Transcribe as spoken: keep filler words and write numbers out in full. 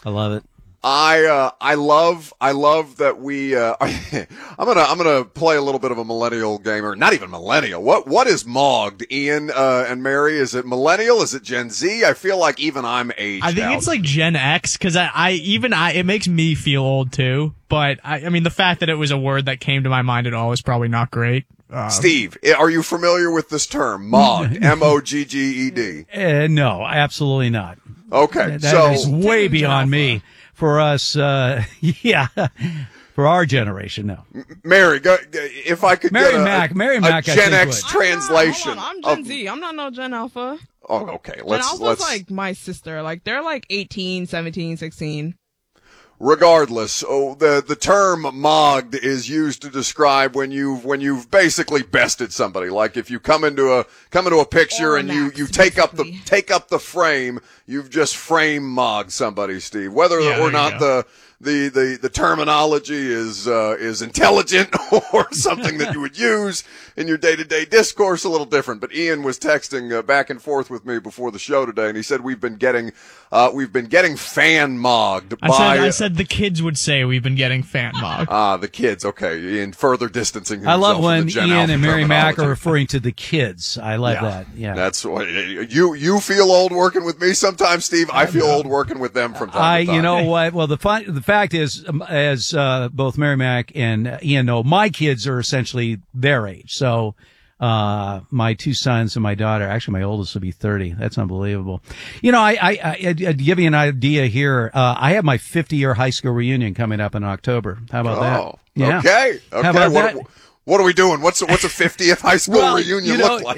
I love it. I uh, I love I love that we uh, I'm gonna I'm gonna play a little bit of a millennial gamer. Not even millennial. What what is mogged? Ian uh, and Mary, is it millennial? Is it Gen Z? I feel like even I'm aged I think out. it's like Gen X because I, I even I it makes me feel old too. But I, I mean the fact that it was a word that came to my mind at all is probably not great. Uh, Steve, are you familiar with this term mogged? M O G G E D. Uh, no, absolutely not. Okay, That so is way beyond me. For us, uh, yeah, for our generation, no. Mary, go, if I could Mary get a, Mac, Mary a Mac, I Gen think X would. translation. I'm, not, hold on, I'm Gen of, Z. I'm not no Gen Alpha. Oh, okay, let's Gen Alpha's let's like my sister. Like they're like eighteen, seventeen, sixteen. Regardless, oh, the the term mogged is used to describe when you've when you've basically bested somebody. Like if you come into a come into a picture Or and you, Max, you take up the basically. take up the frame, you've just frame mogged somebody, Steve. Whether Yeah, there or you not go. the the, the, the terminology is uh, is intelligent or something that you would use in your day-to-day discourse, a little different. But Ian was texting uh, back and forth with me before the show today, and he said we've been getting uh, we've been getting fan mogged I by said I said the kids would say we've been getting fan mogged. ah the kids. Okay, Ian further distancing I himself love from when the Gen Ian Alpha and Mary Mac terminology. are referring to the kids. I love Yeah. that. Yeah, That's what you you feel old working with me sometimes, Steve. I feel old working with them from time I, to time. you know what? Well, the fun, the fact is, um, as uh, both Mary Mac and uh, Ian know, my kids are essentially their age. So, uh, my two sons and my daughter, actually my oldest will be thirty. That's unbelievable. You know, I, I, I, I to give you an idea here, uh, I have my fifty year high school reunion coming up in October. How about Oh, that? Yeah. okay. Okay. How about what, that? what are we doing? What's a, what's a fiftieth high school Well, reunion you know, look like?